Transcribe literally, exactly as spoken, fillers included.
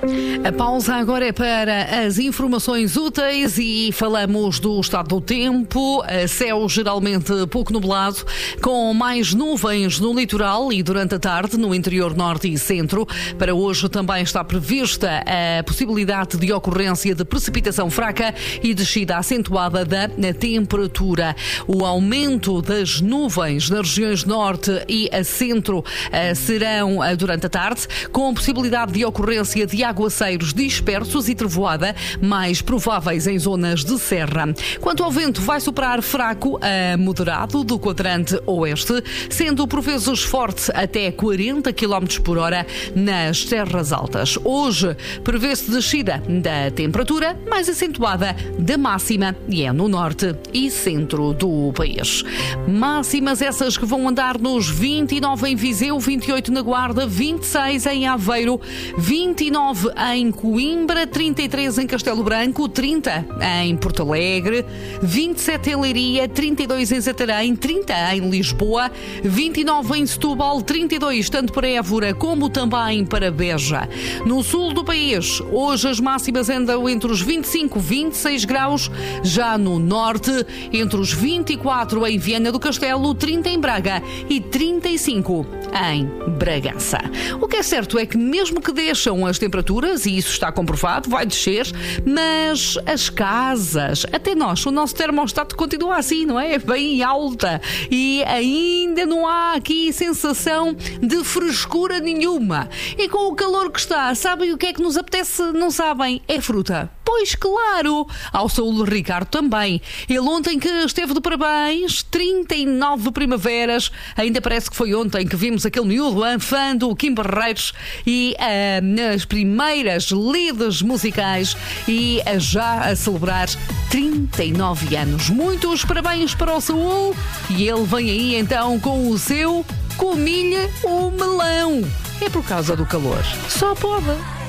A pausa agora é para as informações úteis e falamos do estado do tempo. Céu geralmente pouco nublado, com mais nuvens no litoral e durante a tarde no interior norte e centro. Para hoje também está prevista a possibilidade de ocorrência de precipitação fraca e descida acentuada da temperatura. O aumento das nuvens nas regiões norte e a centro serão durante a tarde, com possibilidade de ocorrência de aguaceiros dispersos e trovoada, mais prováveis em zonas de serra. Quanto ao vento, vai soprar fraco a moderado do quadrante oeste, sendo por vezes forte até quarenta quilómetros por hora nas terras altas. Hoje prevê-se descida da temperatura, mais acentuada da máxima, e é no norte e centro do país. Máximas essas que vão andar nos vinte e nove em Viseu, vinte e oito na Guarda, vinte e seis em Aveiro, vinte e nove em Coimbra, trinta e três em Castelo Branco, trinta em Porto Alegre, vinte e sete em Leiria, trinta e dois em Santarém, trinta em Lisboa, vinte e nove em Setúbal, trinta e dois tanto para Évora como também para Beja. No sul do país, hoje as máximas andam entre os vinte e cinco e vinte e seis graus, já no norte, entre os vinte e quatro em Viana do Castelo, trinta em Braga e trinta e cinco em Bragança. O que é certo é que mesmo que deixam as temperaturas, e isso está comprovado, vai descer, mas as casas, até nós, o nosso termostato continua assim, não é? Bem alta, e ainda não há aqui sensação de frescura nenhuma. E com o calor que está, sabem o que é que nos apetece? Não sabem? É fruta. Pois claro, ao Saúl Ricardo também. Ele ontem que esteve de parabéns, trinta e nove primaveras, ainda parece que foi ontem que vimos aquele miúdo, fã do Kim Barreiros, e uh, nas primeiras lides musicais, e uh, já a celebrar trinta e nove anos. Muitos parabéns para o Saúl, e ele vem aí então com o seu Comilha o Melão. É por causa do calor. Só pode.